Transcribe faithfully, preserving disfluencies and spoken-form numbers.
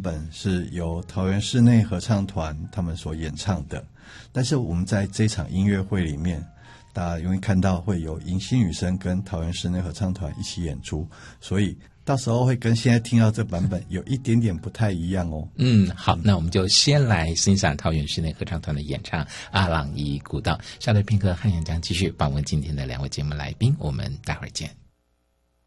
本是由桃园室内合唱团他们所演唱的，但是我们在这场音乐会里面，大家因为看到会有迎曦女生跟桃园室内合唱团一起演出，所以到时候会跟现在听到这版本有一点点不太一样哦。 嗯，好，那我们就先来欣赏桃园室内合唱团的演唱《阿朗伊古道》。稍待片刻，汉阳将继续访问今天的两位节目来宾，我们待会儿见。